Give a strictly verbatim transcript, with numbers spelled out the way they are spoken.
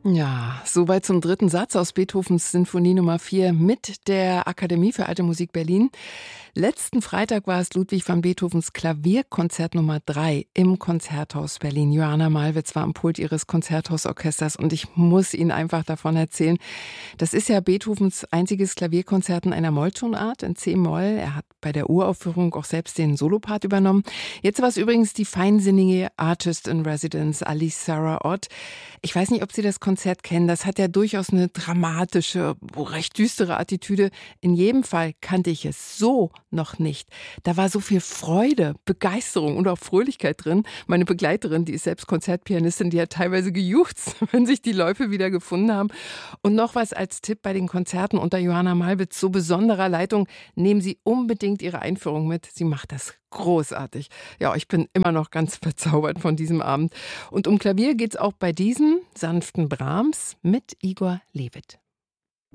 Ja, soweit zum dritten Satz aus Beethovens Sinfonie Nummer vier mit der Akademie für Alte Musik Berlin. Letzten Freitag war es Ludwig van Beethovens Klavierkonzert Nummer drei im Konzerthaus Berlin. Johanna Malwitz war am Pult ihres Konzerthausorchesters und ich muss Ihnen einfach davon erzählen. Das ist ja Beethovens einziges Klavierkonzert in einer Molltonart, in C-Moll. Er hat bei der Uraufführung auch selbst den Solopart übernommen. Jetzt war es übrigens die feinsinnige Artist in Residence, Alice Sarah Ott. Ich weiß nicht, ob Sie das Konzert kennen. Das hat ja durchaus eine dramatische, recht düstere Attitüde. In jedem Fall kannte ich es so noch nicht. Da war so viel Freude, Begeisterung und auch Fröhlichkeit drin. Meine Begleiterin, die ist selbst Konzertpianistin, die hat teilweise gejuchzt, wenn sich die Läufe wieder gefunden haben. Und noch was als Tipp bei den Konzerten unter Johanna Malwitz, so besonderer Leitung, nehmen Sie unbedingt Ihre Einführung mit. Sie macht das großartig. Ja, ich bin immer noch ganz verzaubert von diesem Abend. Und um Klavier geht's auch bei diesem sanften Brahms mit Igor Levit.